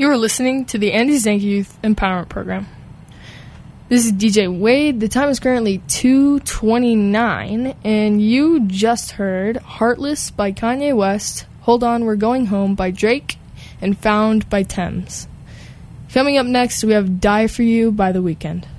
You are listening to the Andy Zanke Youth Empowerment Program. This is DJ Wade. The time is currently 2:29, and you just heard Heartless by Kanye West, Hold On, We're Going Home by Drake, and Found by Thames. Coming up next, we have Die For You by The Weeknd.